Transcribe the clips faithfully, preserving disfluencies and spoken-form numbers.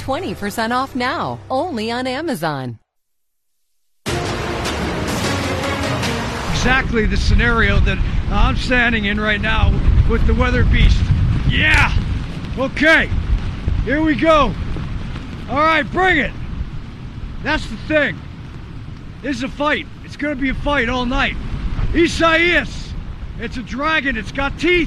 twenty percent off now, only on Amazon. Exactly the scenario that I'm standing in right now with the weather beast. Yeah! Okay, here we go. All right, bring it. That's the thing. This is a fight. It's going to be a fight all night. Isaias, it's a dragon. It's got teeth.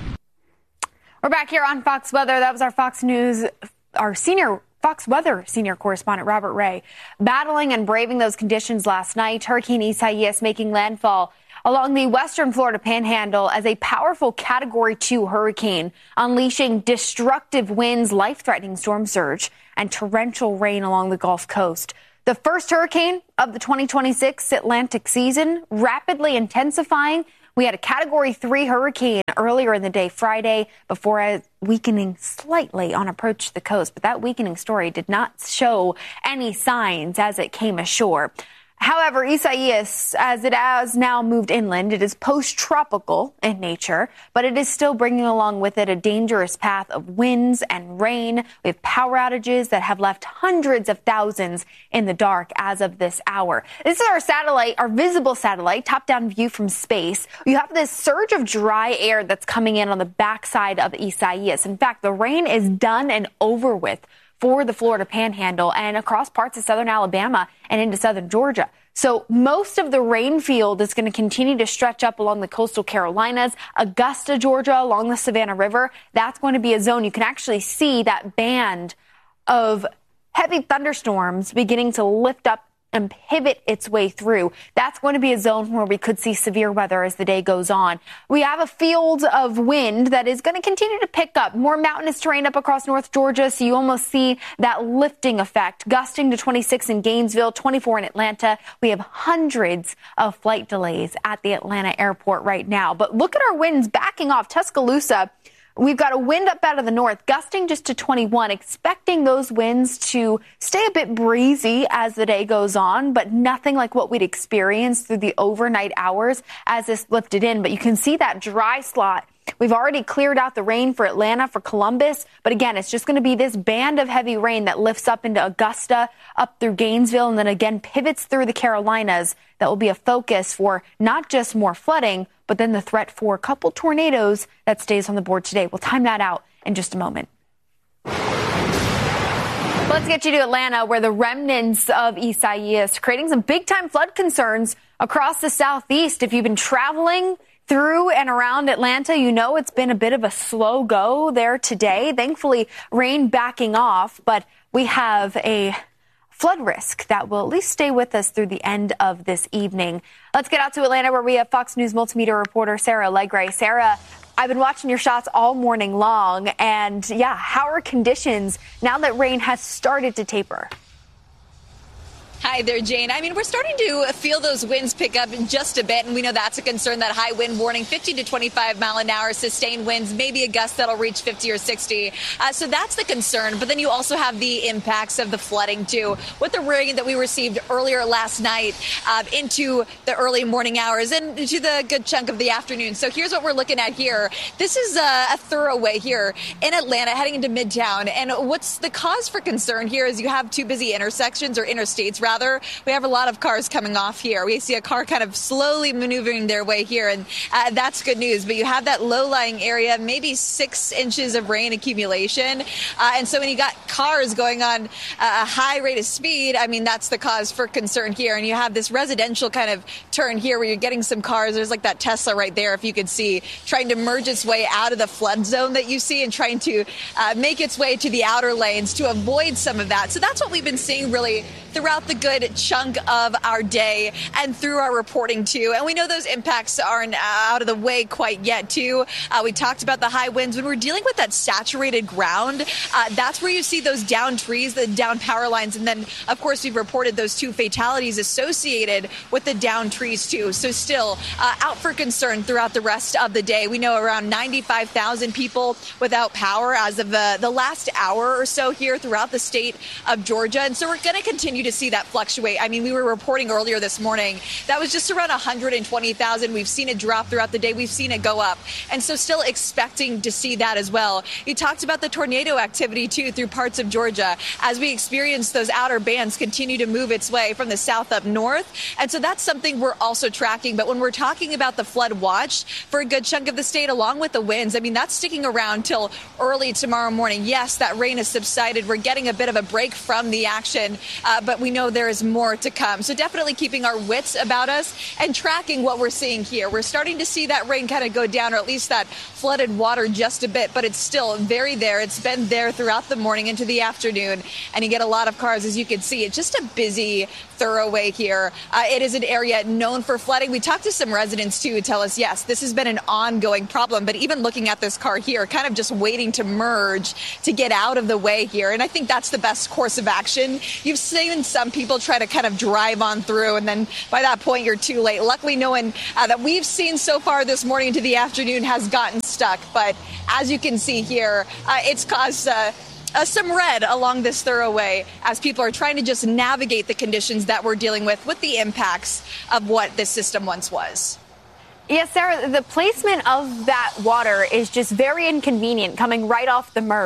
We're back here on Fox Weather. That was our Fox News, our senior Fox Weather senior correspondent, Robert Ray, battling and braving those conditions last night. Hurricane Isaias making landfall along the western Florida panhandle as a powerful Category two hurricane, unleashing destructive winds, life-threatening storm surge, and torrential rain along the Gulf Coast. The first hurricane of the twenty twenty-six Atlantic season, rapidly intensifying. We had a Category three hurricane earlier in the day, Friday, before weakening slightly on approach to the coast. But that weakening story did not show any signs as it came ashore. However, Isaias, as it has now moved inland, it is post-tropical in nature, but it is still bringing along with it a dangerous path of winds and rain. We have power outages that have left hundreds of thousands in the dark as of this hour. This is our satellite, our visible satellite, top-down view from space. You have this surge of dry air that's coming in on the backside of Isaias. In fact, the rain is done and over with for the Florida panhandle and across parts of southern Alabama and into southern Georgia. So most of the rain field is going to continue to stretch up along the coastal Carolinas, Augusta, Georgia, along the Savannah River. That's going to be a zone. You can actually see that band of heavy thunderstorms beginning to lift up and pivot its way through. That's going to be a zone where we could see severe weather as the day goes on. We have a field of wind that is going to continue to pick up. More mountainous terrain up across North Georgia, so you almost see that lifting effect. Gusting to twenty-six in Gainesville, twenty-four in Atlanta. We have hundreds of flight delays at the Atlanta airport right now. But look at our winds backing off. Tuscaloosa, we've got a wind up out of the north, gusting just to twenty-one, expecting those winds to stay a bit breezy as the day goes on, but nothing like what we'd experienced through the overnight hours as this lifted in. But you can see that dry slot. We've already cleared out the rain for Atlanta, for Columbus. But again, it's just going to be this band of heavy rain that lifts up into Augusta, up through Gainesville, and then again pivots through the Carolinas. That will be a focus for not just more flooding, but then the threat for a couple tornadoes that stays on the board today. We'll time that out in just a moment. Let's get you to Atlanta, where the remnants of Isaias creating some big-time flood concerns across the southeast. If you've been traveling through and around Atlanta, you know it's been a bit of a slow go there today. Thankfully, rain backing off, but we have a flood risk that will at least stay with us through the end of this evening. Let's get out to Atlanta, where we have Fox News multimedia reporter Sarah Legray. Sarah, I've been watching your shots all morning long, and yeah, how are conditions now that rain has started to taper? Hi there, Jane. I mean, we're starting to feel those winds pick up just a bit, and we know that's a concern. That high wind warning, fifty to twenty-five mile an hour sustained winds, maybe a gust that'll reach fifty or sixty. Uh, so that's the concern. But then you also have the impacts of the flooding, too, with the rain that we received earlier last night uh, into the early morning hours and to the good chunk of the afternoon. So here's what we're looking at here. This is a, a thoroughway here in Atlanta heading into Midtown. And what's the cause for concern here is you have two busy intersections or interstates, rather. We have a lot of cars coming off here. We see a car kind of slowly maneuvering their way here, and uh, that's good news. But you have that low-lying area, maybe six inches of rain accumulation. Uh, and so when you got cars going on a high rate of speed, I mean, that's the cause for concern here. And you have this residential kind of turn here where you're getting some cars. There's like that Tesla right there, if you could see, trying to merge its way out of the flood zone that you see and trying to uh, make its way to the outer lanes to avoid some of that. So that's what we've been seeing really throughout the good chunk of our day and through our reporting, too. And we know those impacts aren't out of the way quite yet, too. Uh, we talked about the high winds. When we're dealing with that saturated ground, uh, that's where you see those down trees, the down power lines. And then, of course, we've reported those two fatalities associated with the down trees, too. So still uh, out for concern throughout the rest of the day. We know around ninety-five thousand people without power as of the, the last hour or so here throughout the state of Georgia. And so we're going to continue continue to see that fluctuate. I mean, we were reporting earlier this morning that was just around one hundred twenty thousand. We've seen it drop throughout the day. We've seen it go up. And so still expecting to see that as well. You talked about the tornado activity, too, through parts of Georgia as we experience those outer bands continue to move its way from the south up north. And so that's something we're also tracking. But when we're talking about the flood watch for a good chunk of the state, along with the winds, I mean, that's sticking around till early tomorrow morning. Yes, that rain has subsided. We're getting a bit of a break from the action, uh, but we know there is more to come. So definitely keeping our wits about us and tracking what we're seeing here. We're starting to see that rain kind of go down, or at least that flooded water just a bit, but it's still very there. It's been there throughout the morning into the afternoon, and you get a lot of cars, as you can see. It's just a busy thoroughway here. Uh, it is an area known for flooding. We talked to some residents, too, who tell us, yes, this has been an ongoing problem, but even looking at this car here, kind of just waiting to merge to get out of the way here. And I think that's the best course of action. You've seen some people try to kind of drive on through, and then by that point, you're too late. Luckily, no one uh, that we've seen so far this morning into the afternoon has gotten stuck. But as you can see here, uh, it's caused uh, uh, some red along this thoroughway as people are trying to just navigate the conditions that we're dealing with with the impacts of what this system once was. Yes, Sarah, the placement of that water is just very inconvenient coming right off the merge.